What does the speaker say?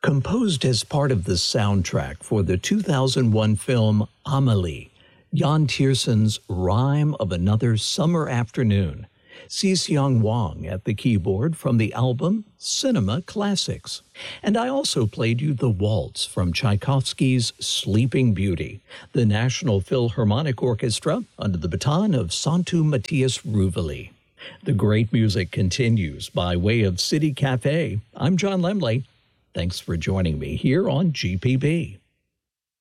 Composed as part of the soundtrack for the 2001 film Amelie, Jan Tierson's Rhyme of Another Summer Afternoon, Si-Seong Wang at the keyboard from the album Cinema Classics. And I also played you the waltz from Tchaikovsky's Sleeping Beauty, the National Philharmonic Orchestra under the baton of Santu Matthias Ruveli. The great music continues by way of City Cafe. I'm John Lemley. Thanks for joining me here on GPB.